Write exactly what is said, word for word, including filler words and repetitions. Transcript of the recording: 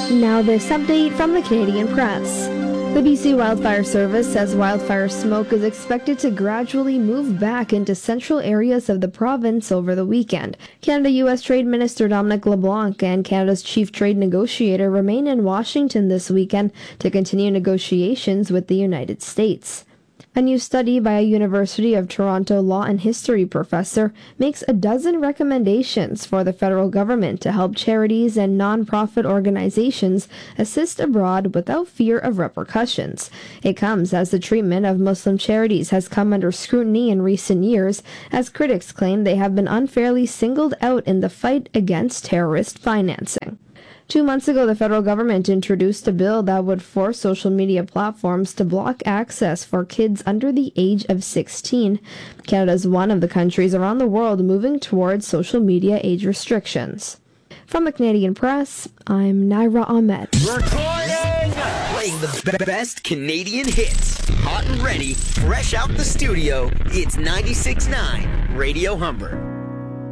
Now this update from the Canadian Press. The B C Wildfire Service says wildfire smoke is expected to gradually move back into central areas of the province over the weekend. Canada-U S Trade Minister Dominic LeBlanc and Canada's chief trade negotiator remain in Washington this weekend to continue negotiations with the United States. A new study by a University of Toronto law and history professor makes a dozen recommendations for the federal government to help charities and non-profit organizations assist abroad without fear of repercussions. It comes as the treatment of Muslim charities has come under scrutiny in recent years, as critics claim they have been unfairly singled out in the fight against terrorist financing. Two months ago, the federal government introduced a bill that would force social media platforms to block access for kids under the age of sixteen. Canada is one of the countries around the world moving towards social media age restrictions. From the Canadian Press, I'm Naira Ahmed. Recording! Playing the be- best Canadian hits. Hot and ready, fresh out the studio, it's ninety-six point nine Radio Humber.